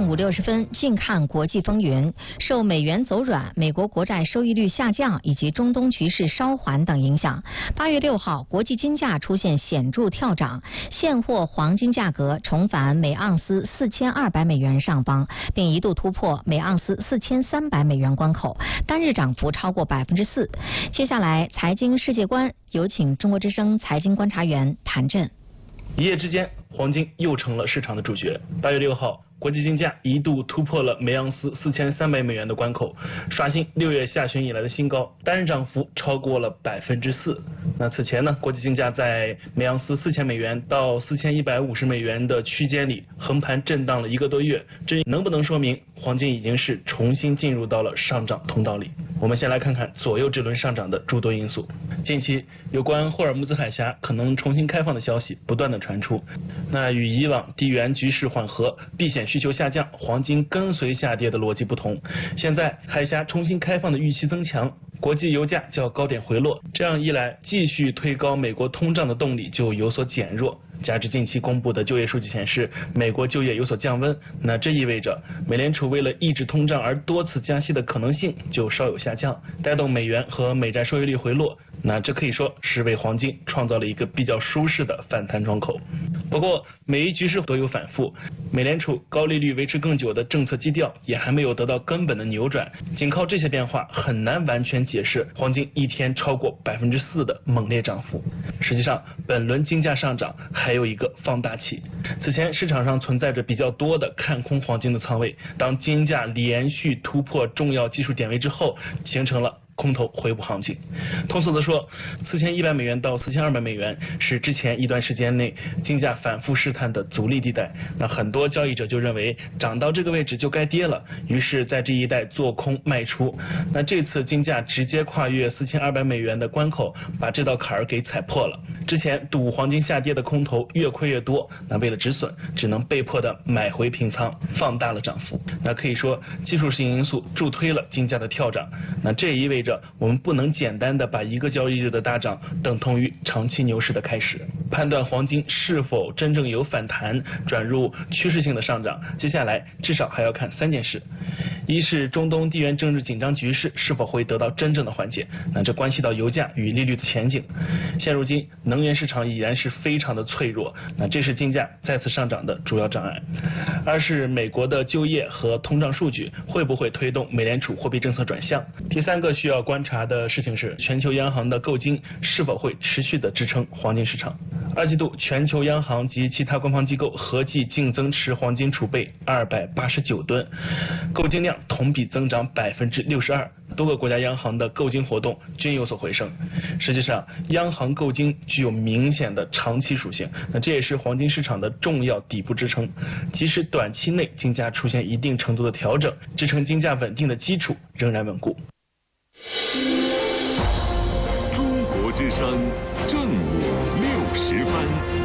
5、60分，近看国际风云。受美元走软、美国国债收益率下降以及中东局势稍缓等影响，8月6号，国际金价出现显著跳涨，现货黄金价格重返每盎司4200美元上方，并一度突破每盎司4300美元关口，单日涨幅超过4%。接下来，财经世界观，有请中国之声财经观察员谭震。 一夜之间，黄金又成了市场的主角。8月6号，国际金价一度突破了每盎司4300美元的关口，刷新6月下旬以来的新高，单日涨幅超过了4%。那此前呢，国际金价在每盎司4000美元到4150美元的区间里横盘震荡了1个多月，这能不能说明黄金已经是重新进入到了上涨通道里？我们先来看看左右这轮上涨的诸多因素。近期有关霍尔木兹海峡可能重新开放的消息不断的传出，那与以往地缘局势缓和、避险需求下降、黄金跟随下跌的逻辑不同，现在海峡重新开放的预期增强，国际油价较高点回落，这样一来，继续推高美国通胀的动力就有所减弱。加之近期公布的就业数据显示，美国就业有所降温，那这意味着美联储为了抑制通胀而多次加息的可能性就稍有下降，带动美元和美债收益率回落，那这可以说是为黄金创造了一个比较舒适的反弹窗口。不过，美伊局势都有反复，美联储高利率维持更久的政策基调也还没有得到根本的扭转，仅靠这些变化很难完全解释黄金一天超过4%的猛烈涨幅。实际上，本轮金价上涨还有一个放大器。此前市场上存在着比较多的看空黄金的仓位，当金价连续突破重要技术点位之后，形成了空头回补行情。通俗的说，4100美元到4200美元是之前一段时间内金价反复试探的阻力地带。那很多交易者就认为涨到这个位置就该跌了，于是在这一带做空卖出。那这次金价直接跨越4200美元的关口，把这道坎儿给踩破了。之前赌黄金下跌的空头越亏越多，那为了止损，只能被迫的买回平仓，放大了涨幅。那可以说技术性因素助推了金价的跳涨。那这也意味着我们不能简单的把一个交易日的大涨等同于长期牛市的开始。判断黄金是否真正有反弹转入趋势性的上涨，接下来至少还要看3件事。一是中东地缘政治紧张局势是否会得到真正的缓解，那这关系到油价与利率的前景。现如今能源市场已然是非常的脆弱，那这是金价再次上涨的主要障碍。二是美国的就业和通胀数据会不会推动美联储货币政策转向。第3个需要观察的事情是全球央行的购金是否会持续的支撑黄金市场。2季度全球央行及其他官方机构合计净增持黄金储备289吨，购金量同比增长62%，多个国家央行的购金活动均有所回升。实际上，央行购金具有明显的长期属性，那这也是黄金市场的重要底部支撑。即使短期内金价出现一定程度的调整，支撑金价稳定的基础仍然稳固。 中国之声正午60分。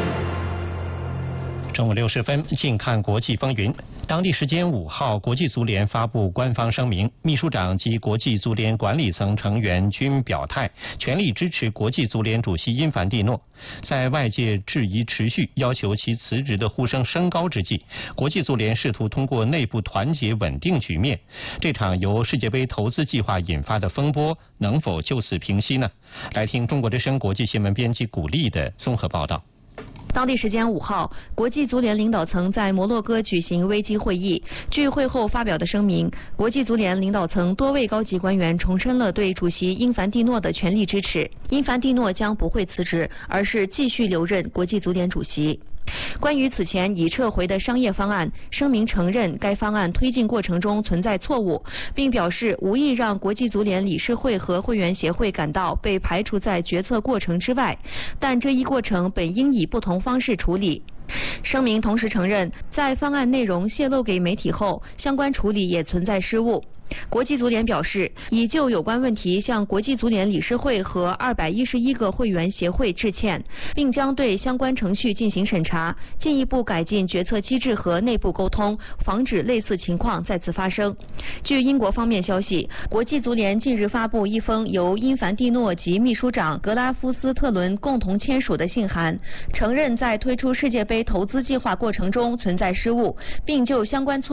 中午60分，近看国际风云。当地时间5号，国际足联发布官方声明，秘书长及国际足联管理层成员均表态，全力支持国际足联主席因凡蒂诺。在外界质疑持续要求其辞职的呼声升高之际，国际足联试图通过内部团结稳定局面。这场由世界杯投资计划引发的风波能否就此平息呢？来听中国之声国际新闻编辑古丽的综合报道。 当地时间5号，国际足联领导层在摩洛哥举行危机会议。据会后发表的声明，国际足联领导层多位高级官员重申了对主席因凡蒂诺的全力支持。因凡蒂诺将不会辞职，而是继续留任国际足联主席。关于此前已撤回的商业方案，声明承认该方案推进过程中存在错误，并表示无意让国际足联理事会和会员协会感到被排除在决策过程之外，但这一过程本应以不同方式处理。声明同时承认，在方案内容泄露给媒体后，相关处理也存在失误。国际足联表示，已就有关问题向国际足联理事会和211个会员协会致歉，并将对相关程序进行审查，进一步改进决策机制和内部沟通，防止类似情况再次发生。据英国方面消息，国际足联近日发布一封由因凡蒂诺及秘书长格拉夫斯特伦共同签署的信函，承认在推出世界杯投资计划过程中存在失误，并就相关措